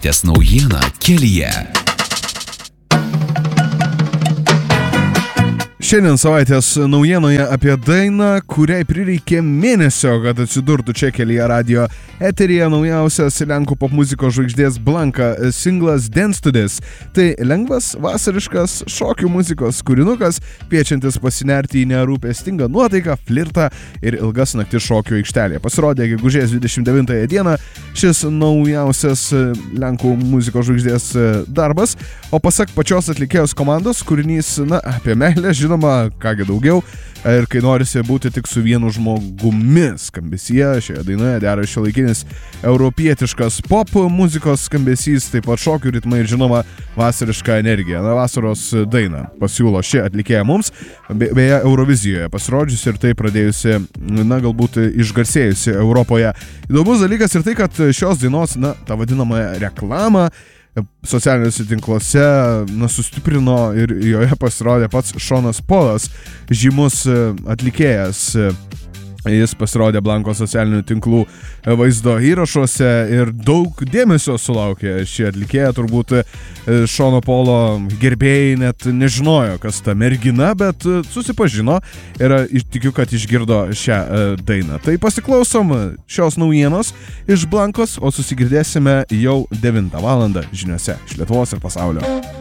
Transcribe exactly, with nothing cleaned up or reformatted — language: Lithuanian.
Savaitės naujiena kelyje. Šiandien savaitės naujienoje apie dainą, kuriai prireikė mėnesio, kad atsidurtų čia kelyje radio eteryje, naujausias lenkų popmuzikos žvaigždės Blanka singlas Dance to This. Tai lengvas, vasariškas šokių muzikos kūrinukas, kviečiantis pasinerti į nerūpestingą nuotaiką, flirtą ir ilgas naktis šokių aikštelėje. Pasirodė gegužės dvidešimt devintąją dieną šis naujausias lenkų muzikos žvaigždės darbas, o pasak pačios atlikėjos komandos, kūrinys, na, apie meilę, žinoma, kągi daugiau, ir kai norisi būti tik su vienu žmogumi skambesyje, šioje dainoje dera šiuolaikinis europietiškas pop muzikos skambesys, taip pat šokių ritmai ir žinoma vasariška energija. Na, vasaros dainą pasiūlo ši atlikėja mums, be, beje, Eurovizijoje pasirodžiusi ir tai pradėjusi, na, galbūt išgarsėjusi Europoje. Įdomus dalykas ir tai, kad šios dainos, na, tą vadinamąją reklamą socialiniuose tinkluose, na, sustiprino ir joje pasirodė pats Šonas Polas, žymus atlikėjas. Jis pasirodė Blanko socialinių tinklų vaizdo įrašuose ir daug dėmesio sulaukė ši atlikėja. Turbūt Šono Polo gerbėjai net nežinojo, kas ta mergina, bet susipažino ir tikiu, kad išgirdo šią dainą. Tai pasiklausom šios naujienos iš Blankos, o susigirdėsime jau devintą valandą žiniose iš Lietuvos ir pasaulio.